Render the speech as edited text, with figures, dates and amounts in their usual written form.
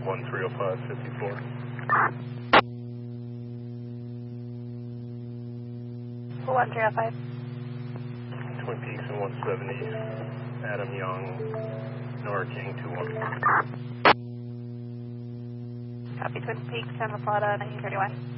130554. For 1305. Twin Peaks and 170, Adam Young, Nora King 21. Copy, Twin Peaks and La Plata 1931.